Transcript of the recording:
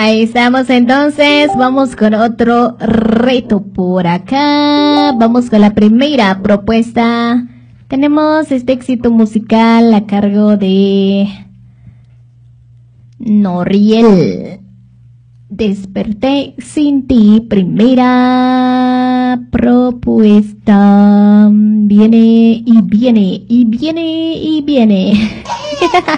Ahí estamos entonces, vamos con otro reto por acá. Vamos con la primera propuesta. Tenemos este éxito musical a cargo de Noriel. Desperté sin ti, primera propuesta. Viene y viene y viene y viene.